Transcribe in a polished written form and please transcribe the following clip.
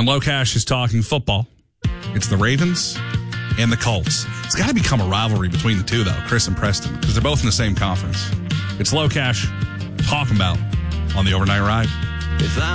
When Locash is talking football, it's the Ravens and the Colts. It's got to become a rivalry between the two, though, Chris and Preston, because they're both in the same conference. It's Locash talking about on the Overnight Ride.